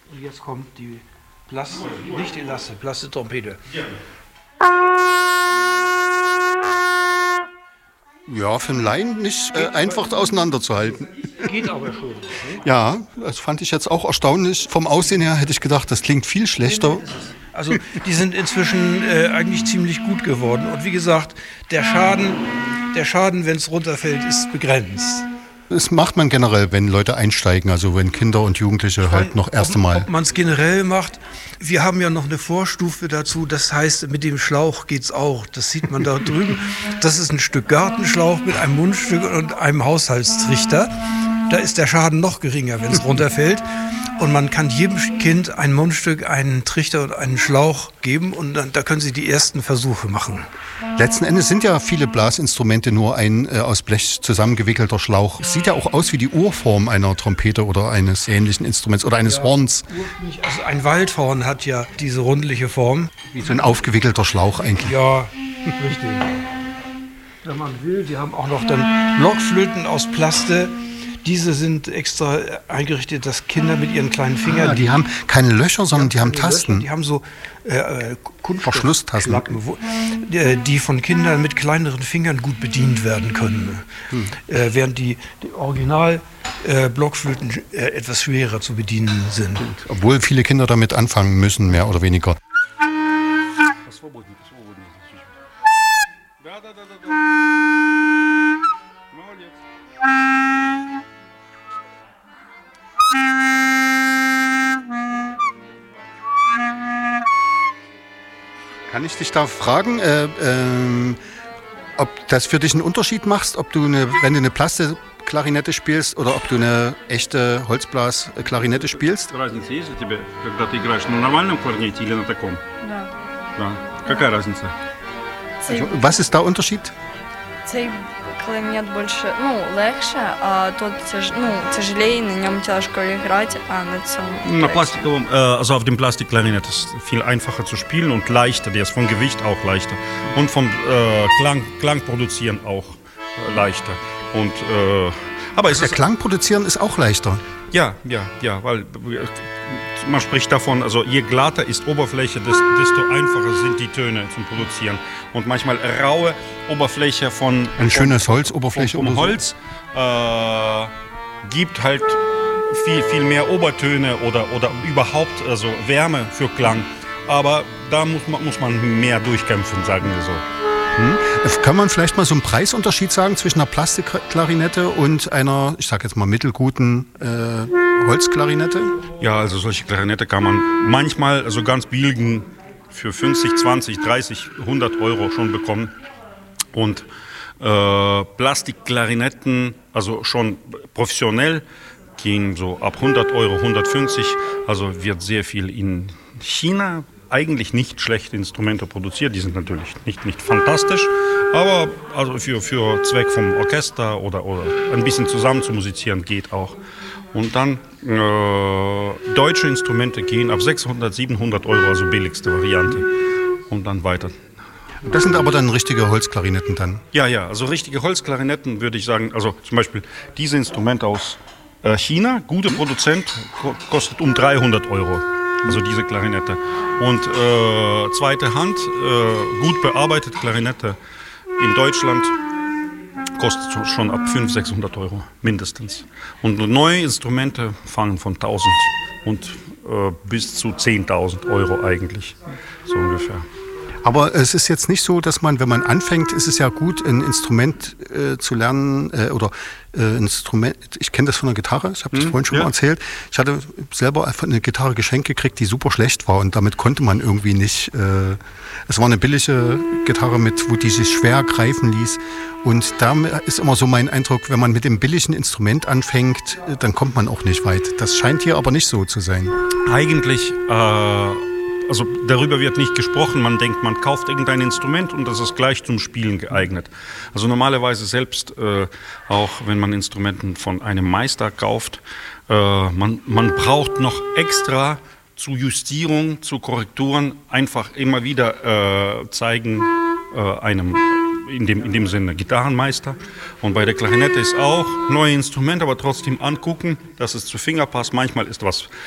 Und jetzt kommt die nicht die Lasse, Trompete. Ja, für einen Laien nicht einfach auseinanderzuhalten. Geht aber schon. Ne? Ja, das fand ich jetzt auch erstaunlich. Vom Aussehen her hätte ich gedacht, das klingt viel schlechter. Also die sind inzwischen eigentlich ziemlich gut geworden. Und wie gesagt, der Schaden, wenn es runterfällt, ist begrenzt. Das macht man generell, wenn Leute einsteigen, also wenn Kinder und Jugendliche halt noch erste Mal. Ob man es generell macht, wir haben ja noch eine Vorstufe dazu, das heißt, mit dem Schlauch geht's auch. Das sieht man da drüben. Das ist ein Stück Gartenschlauch mit einem Mundstück und einem Haushaltstrichter. Da ist der Schaden noch geringer, wenn es runterfällt. Und man kann jedem Kind ein Mundstück, einen Trichter und einen Schlauch geben und dann, da können sie die ersten Versuche machen. Letzten Endes sind ja viele Blasinstrumente nur ein aus Blech zusammengewickelter Schlauch. Sieht ja auch aus wie die Urform einer Trompete oder eines ähnlichen Instruments oder eines Horns. Also ein Waldhorn hat ja diese rundliche Form. Wie so ein aufgewickelter Schlauch eigentlich. Ja, richtig. Wenn man will, wir haben auch noch dann Blockflöten aus Plaste. Diese sind extra eingerichtet, dass Kinder mit ihren kleinen Fingern... die haben keine Löcher, sondern die haben Tasten. Löcher, die haben so Verschlusstasten, die von Kindern mit kleineren Fingern gut bedient werden können. Während die Original-Blockflöten etwas schwerer zu bedienen sind. Obwohl viele Kinder damit anfangen müssen, mehr oder weniger. Kann ich dich da fragen, ob das für dich einen Unterschied macht, ob du wenn du eine Plastikklarinette spielst oder ob du eine echte Holzblasklarinette spielst? Разница есть у тебя, когда ты играешь на нормальном кларнете или на таком? Да. Да. Какая разница? Was ist da Unterschied? Цей кларнет больше, легше, а тот тяжелее, на нем тяжко играть, а на цьому... Na Plastikovem, also auf dem Plastikklarinett ist viel einfacher zu spielen und leichter. Der ist vom Gewicht auch leichter und vom Klang produzieren auch leichter. Und aber Der Klang produzieren ist auch leichter. Ja, weil man spricht davon, also je glatter ist Oberfläche, desto einfacher sind die Töne zum Produzieren. Und manchmal raue Oberfläche von schönes Holzoberfläche vom Holz gibt halt viel mehr Obertöne oder überhaupt also Wärme für Klang. Aber da muss man mehr durchkämpfen, sagen wir so. Kann man vielleicht mal so einen Preisunterschied sagen zwischen einer Plastikklarinette und einer, ich sag jetzt mal, mittelguten Holzklarinette? Ja, also solche Klarinette kann man manchmal, also ganz billigen, für 50, 20, 30, 100 Euro schon bekommen. Und Plastikklarinetten, also schon professionell, gehen so ab 100 Euro, 150. Also wird sehr viel in China eigentlich nicht schlechte Instrumente produziert. Die sind natürlich nicht fantastisch, aber also für Zweck vom Orchester oder ein bisschen zusammen zu musizieren geht auch. Und dann deutsche Instrumente gehen ab 600, 700 Euro, also billigste Variante. Und dann weiter. Das sind aber dann richtige Holzklarinetten dann? Ja, also richtige Holzklarinetten würde ich sagen, also zum Beispiel diese Instrumente aus China, guter Produzent, kostet um 300 Euro. Also diese Klarinette. Und zweite Hand, gut bearbeitete Klarinette in Deutschland kostet schon ab 500, 600 Euro mindestens. Und neue Instrumente fangen von 1000 und bis zu 10.000 Euro eigentlich, so ungefähr. Aber es ist jetzt nicht so, dass man, wenn man anfängt, ist es ja gut, ein Instrument zu lernen Instrument. Ich kenne das von der Gitarre, ich habe das vorhin schon mal erzählt. Ich hatte selber eine Gitarre geschenkt gekriegt, die super schlecht war und damit konnte man irgendwie nicht. Es war eine billige Gitarre, wo die sich schwer greifen ließ. Und da ist immer so mein Eindruck, wenn man mit dem billigen Instrument anfängt, dann kommt man auch nicht weit. Das scheint hier aber nicht so zu sein. Eigentlich also darüber wird nicht gesprochen, man denkt, man kauft irgendein Instrument und das ist gleich zum Spielen geeignet. Also normalerweise selbst, auch wenn man Instrumenten von einem Meister kauft, man braucht noch extra zu Justierung, zu Korrekturen einfach immer wieder zeigen einem in dem Sinne Gitarrenmeister. Und bei der Klarinette ist auch neue Instrument, aber trotzdem angucken, dass es zu Finger passt. Manchmal ist was